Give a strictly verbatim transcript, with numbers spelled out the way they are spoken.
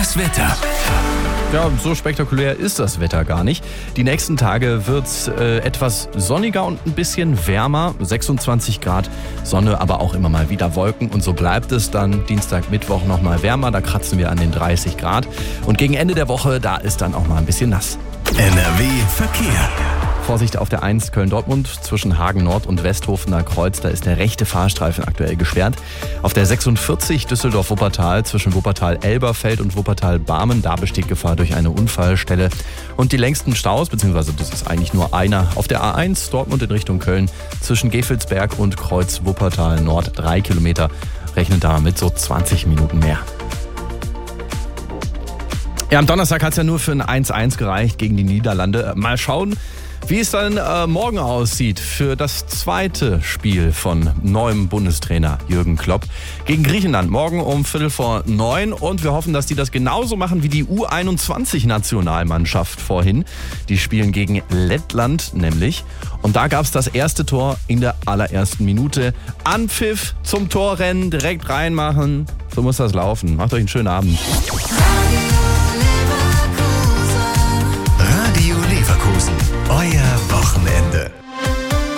Das Wetter. Ja, so spektakulär ist das Wetter gar nicht. Die nächsten Tage wird es äh, etwas sonniger und ein bisschen wärmer. sechsundzwanzig Grad, Sonne, aber auch immer mal wieder Wolken. Und so bleibt es dann Dienstag, Mittwoch noch mal wärmer. Da kratzen wir an den dreißig Grad. Und gegen Ende der Woche, da ist dann auch mal ein bisschen nass. N R W Verkehr. Vorsicht auf der eins Köln-Dortmund zwischen Hagen Nord und Westhofener Kreuz. Da ist der rechte Fahrstreifen aktuell gesperrt. Auf der sechsundvierzig Düsseldorf-Wuppertal zwischen Wuppertal-Elberfeld und Wuppertal-Barmen. Da besteht Gefahr durch eine Unfallstelle. Und die längsten Staus, beziehungsweise das ist eigentlich nur einer, auf der A eins Dortmund in Richtung Köln zwischen Gevelsberg und Kreuz Wuppertal Nord. Drei Kilometer. Rechnet da mit so zwanzig Minuten mehr. Ja, am Donnerstag hat es ja nur für ein eins eins gereicht gegen die Niederlande. Mal schauen, wie es dann äh, morgen aussieht für das zweite Spiel von neuem Bundestrainer Jürgen Klopp gegen Griechenland. Morgen um Viertel vor neun und wir hoffen, dass die das genauso machen wie die U einundzwanzig-Nationalmannschaft vorhin. Die spielen gegen Lettland nämlich. Und da gab es das erste Tor in der allerersten Minute. Anpfiff zum Torrennen, direkt reinmachen. So muss das laufen. Macht euch einen schönen Abend.